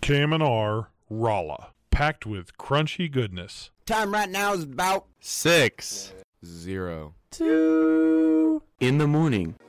KMNR Rolla, packed with crunchy goodness. Time right now is about 6:02 in the morning.